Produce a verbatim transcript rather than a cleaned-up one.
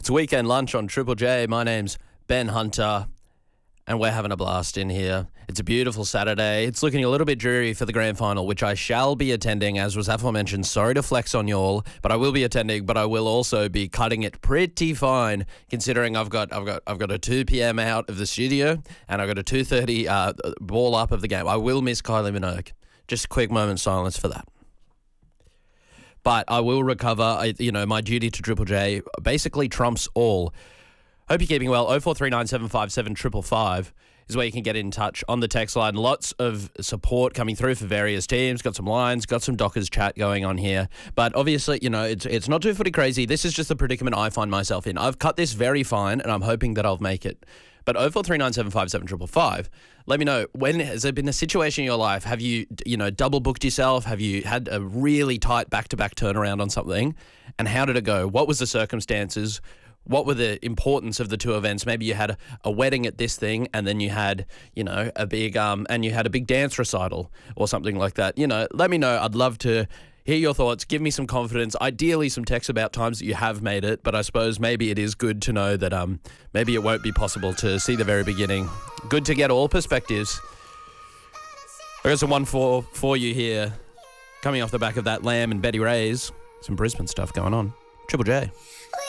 It's Weekend Lunch on Triple J. My name's Ben Hunter, and we're having a blast in here. It's a beautiful Saturday. It's looking a little bit dreary for the grand final, which I shall be attending, as was aforementioned. Sorry to flex on y'all, but I will be attending. But I will also be cutting it pretty fine, considering I've got I've got I've got a two p.m. out of the studio, and I've got a two thirty uh, ball up of the game. I will miss Kylie Minogue. Just a quick moment of silence for that. But I will recover. I, you know, my duty to Triple J basically trumps all. Hope you're keeping well. oh four three nine seven five seven five five five is where you can get in touch on the text line. Lots of support coming through for various teams. Got some lines, got some Dockers chat going on here. But obviously, you know, it's it's not too footy crazy. This is just the predicament I find myself in. I've cut this very fine, and I'm hoping that I'll make it. But oh four three nine seven five seven five five five, let me know, when has there been a situation in your life? Have you, you know, double booked yourself? Have you had a really tight back-to-back turnaround on something? And how did it go? What was the circumstances? What were the importance of the two events? Maybe you had a, a wedding at this thing, and then you had, you know, a big um, and you had a big dance recital or something like that. You know, let me know. I'd love to hear your thoughts. Give me some confidence. Ideally, some text about times that you have made it. But I suppose maybe it is good to know that um, maybe it won't be possible to see the very beginning. Good to get all perspectives. I got some one for for you here, coming off the back of that Lamb and Betty Ray's. Some Brisbane stuff going on. Triple J.